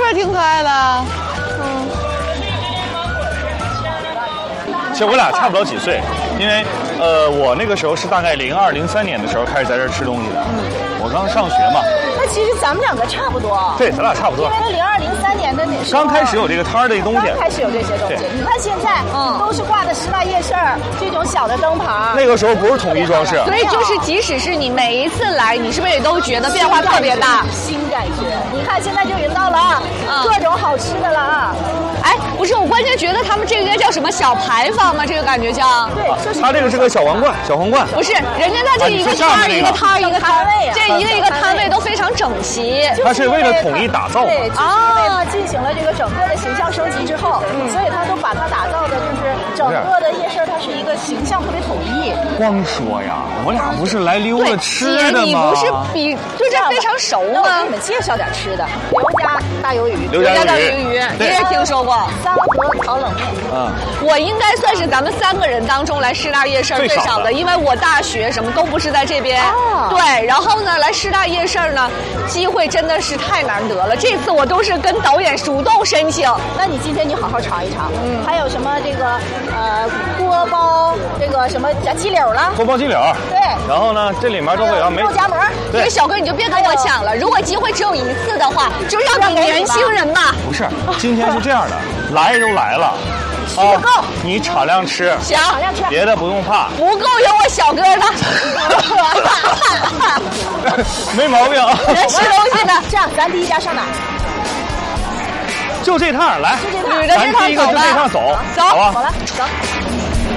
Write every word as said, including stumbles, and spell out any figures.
儿挺可爱的。嗯。 其实我俩差不了几岁，因为呃，我那个时候是大概零二零三年的时候开始在这儿吃东西的。嗯。我刚上学嘛。 那其实咱们两个差不多。 对，咱俩差不多。 因为那零二零三年的那时候。 刚开始有这个摊儿的东西。 刚开始有这些东西。你看现在，嗯，都是挂的十大夜市这种小的灯牌。 那个时候不是统一装饰。 所以就是，即使是你每一次来，你是不是也都觉得变化特别大？ 新感觉。你看现在就营造了啊，各种好吃的了啊。 哎，不是，我关键觉得他们这个应该叫什么小牌坊吗？这个感觉叫。 对，就是他这个是个小皇冠，小皇冠。 不是，人家他这一个摊儿一个摊儿一个摊位，这一个一个摊位都非常整齐。 他是为了统一打造。 对，啊，进行了这个整个的形象升级之后，所以他都把它打造的就是整个的夜市，它是一个形象特别统一。 光说呀，我俩不是来溜达吃的吗？ 你不是比对这非常熟吗？ 我给你们介绍点吃的，刘家大鱿鱼， 刘家大鱿鱼，你也听说过？ 三和烤冷面。 嗯， 我应该算是咱们三个人当中来师大夜市最少的，因为我大学什么都不是在这边。 哦。 对，然后呢，来师大夜市呢，机会真的是太难得了。这次我都是跟导演主动申请。 那你今天你好好尝一尝。嗯。还有什么这个呃锅包这个什么加鸡柳了？ 锅包鸡柳。 对。 然后呢，这里面都会有肉夹馍。 这个小哥你就别跟我抢了，如果机会只有一次的话，就让给年轻人吧。 不是，今天是这样的，来都来了。 吃不够， 你敞亮吃， 行， 敞亮吃， 别的不用怕， 不够有我小哥的， 没毛病啊。 人吃东西的， 这样咱第一家上哪？ 就这趟来， 就这趟， 捋着这趟走吧， 就这趟走， 走， 好吧， 走了，走。